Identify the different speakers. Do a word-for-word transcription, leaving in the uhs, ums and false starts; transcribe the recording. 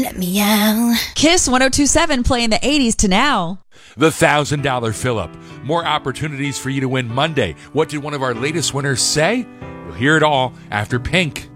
Speaker 1: Let me out.
Speaker 2: Kiss one oh two point seven playing the eighties to now.
Speaker 3: The one thousand dollars fill-up. More opportunities for you to win Monday. What did one of our latest winners say? You'll hear it all after Pink.